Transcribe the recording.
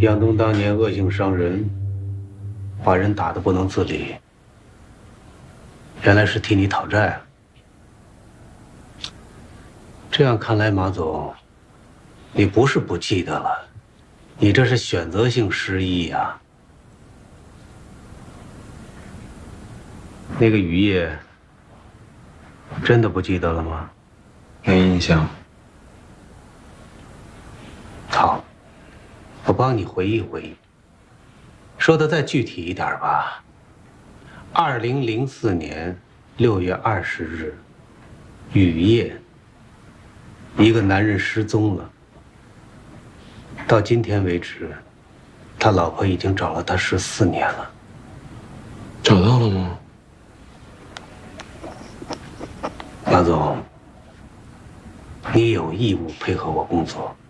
杨东当年恶性伤人，把人打得不能自理，原来是替你讨债啊。这样看来，马总，你不是不记得了，你这是选择性失忆呀。那个雨夜，真的不记得了吗？ 没印象。 好，我帮你回忆回忆。说的再具体一点吧。2004年6月20日，雨夜，一个男人失踪了。到今天为止，他老婆已经找了他14年了。 找到了吗？ 马总，你有义务配合我工作。